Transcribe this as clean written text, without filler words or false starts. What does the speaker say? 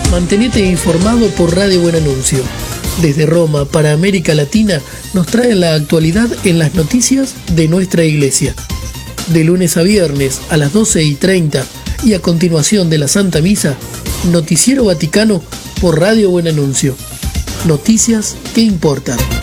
Mantenete informado por Radio Buen Anuncio. Desde Roma para América Latina nos trae la actualidad en las noticias de nuestra iglesia. De lunes a viernes a las 12:30 y a continuación de la Santa Misa, Noticiero Vaticano por Radio Buen Anuncio. Noticias que importan.